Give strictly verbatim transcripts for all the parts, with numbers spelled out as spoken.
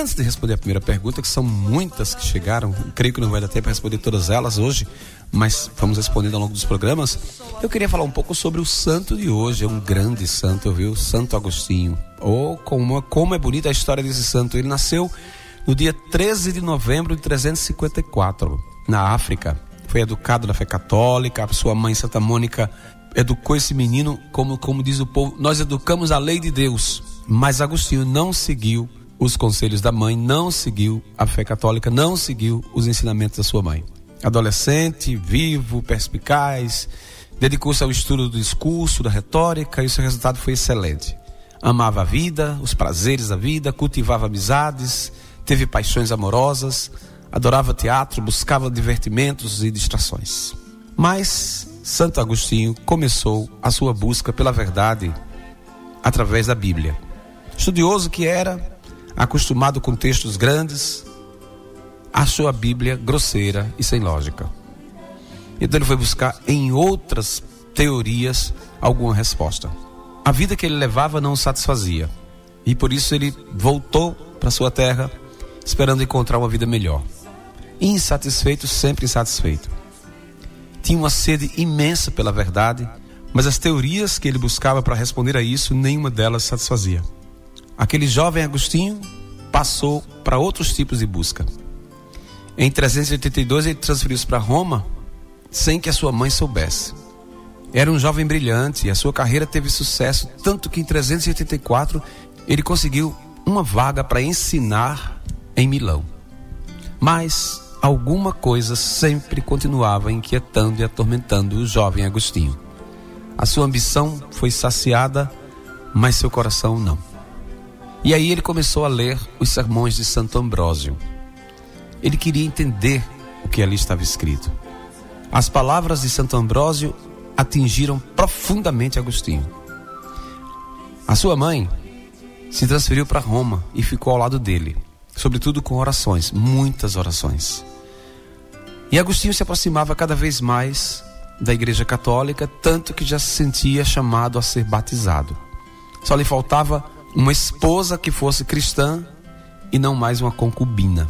antes de responder a primeira pergunta, que são muitas que chegaram, eu creio que não vai dar tempo para responder todas elas hoje, mas vamos respondendo ao longo dos programas. Eu queria falar um pouco sobre o santo de hoje. É um grande santo, viu? Santo Agostinho. Oh, como, como é bonita a história desse santo. Ele nasceu no dia treze de novembro de trezentos e cinquenta e quatro, na África. Foi educado na fé católica. A sua mãe, Santa Mônica, educou esse menino, como, como diz o povo, nós educamos a lei de Deus. Mas Agostinho não seguiu os conselhos da mãe, não seguiu a fé católica, não seguiu os ensinamentos da sua mãe. Adolescente, vivo, perspicaz, dedicou-se ao estudo do discurso, da retórica, e o seu resultado foi excelente. Amava a vida, os prazeres da vida, cultivava amizades, teve paixões amorosas, adorava teatro, buscava divertimentos e distrações. Mas Santo Agostinho começou a sua busca pela verdade através da Bíblia. Estudioso que era, acostumado com textos grandes, achou a Bíblia grosseira e sem lógica. Então ele foi buscar em outras teorias alguma resposta. A vida que ele levava não o satisfazia, e por isso ele voltou para sua terra esperando encontrar uma vida melhor. Insatisfeito, sempre insatisfeito. Tinha uma sede imensa pela verdade, mas as teorias que ele buscava para responder a isso, nenhuma delas satisfazia. Aquele jovem Agostinho passou para outros tipos de busca. Em trezentos e oitenta e dois ele transferiu-se para Roma sem que a sua mãe soubesse. Era um jovem brilhante e a sua carreira teve sucesso, tanto que em trezentos e oitenta e quatro ele conseguiu uma vaga para ensinar em Milão. Mas alguma coisa sempre continuava inquietando e atormentando o jovem Agostinho. A sua ambição foi saciada, mas seu coração não. E aí ele começou a ler os sermões de Santo Ambrósio. Ele queria entender o que ali estava escrito. As palavras de Santo Ambrósio atingiram profundamente Agostinho. A sua mãe se transferiu para Roma e ficou ao lado dele, sobretudo com orações, muitas orações. E Agostinho se aproximava cada vez mais da Igreja Católica, tanto que já se sentia chamado a ser batizado. Só lhe faltava uma esposa que fosse cristã e não mais uma concubina.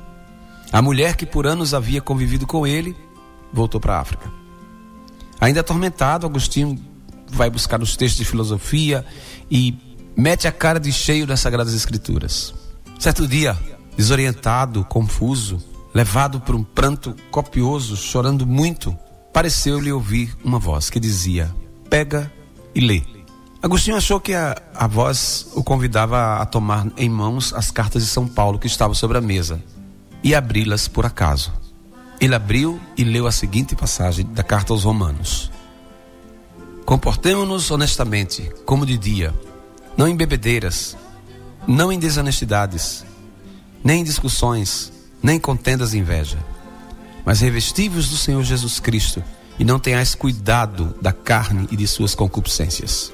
A mulher que por anos havia convivido com ele voltou para a África. Ainda atormentado, Agostinho vai buscar os textos de filosofia e mete a cara de cheio das Sagradas Escrituras. Certo dia, desorientado, confuso, levado por um pranto copioso, chorando muito, pareceu-lhe ouvir uma voz que dizia: pega e lê. Agostinho achou que a, a voz o convidava a tomar em mãos as cartas de São Paulo que estavam sobre a mesa e abri-las por acaso. Ele abriu e leu a seguinte passagem da carta aos Romanos: comportemo-nos honestamente, como de dia, não em bebedeiras, não em desonestidades, nem em discussões, nem em contendas de inveja, mas revesti-vos do Senhor Jesus Cristo e não tenhais cuidado da carne e de suas concupiscências.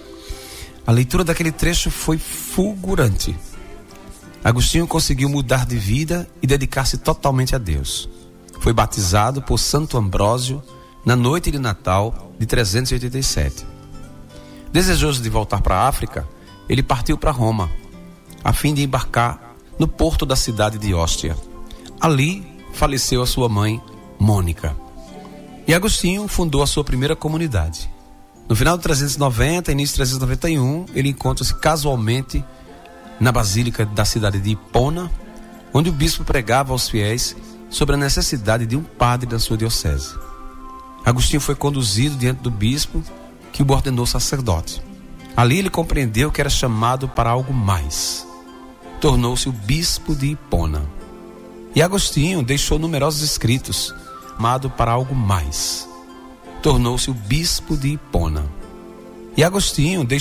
A leitura daquele trecho foi fulgurante. Agostinho conseguiu mudar de vida e dedicar-se totalmente a Deus. Foi batizado por Santo Ambrósio na noite de Natal de trezentos e oitenta e sete. Desejoso de voltar para a África, ele partiu para Roma, a fim de embarcar no porto da cidade de Ostia. Ali faleceu a sua mãe, Mônica. E Agostinho fundou a sua primeira comunidade. No final de trezentos e noventa, início de trezentos e noventa e um, ele encontra-se casualmente na Basílica da cidade de Hipona, onde o bispo pregava aos fiéis sobre a necessidade de um padre da sua diocese. Agostinho foi conduzido diante do bispo, que o ordenou sacerdote. Ali ele compreendeu que era chamado para algo mais. Tornou-se o bispo de Hipona. E Agostinho deixou numerosos escritos, chamado para algo mais. Tornou-se o bispo de Hipona. E Agostinho deixou